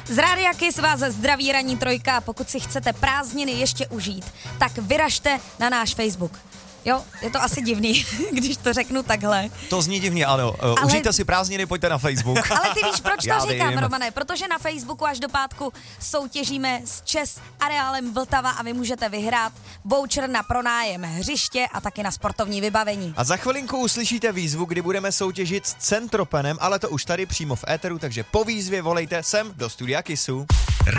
Z Rádia Kiss vás zdraví ranní trojka. Pokud si chcete prázdniny ještě užít, tak vyražte na náš Facebook. Jo, je to asi divný, když to řeknu takhle. To zní divně, ano. Užijte si prázdniny, pojďte na Facebook. Ale ty víš, proč Já to říkám, vím. Romane? Protože na Facebooku až do pátku soutěžíme s ČES Areálem Vltava a vy můžete vyhrát voucher na pronájem hřiště a taky na sportovní vybavení. A za chvilinku uslyšíte výzvu, kdy budeme soutěžit s Centropenem, ale to už tady přímo v éteru, takže po výzvě volejte sem do studia Kissu.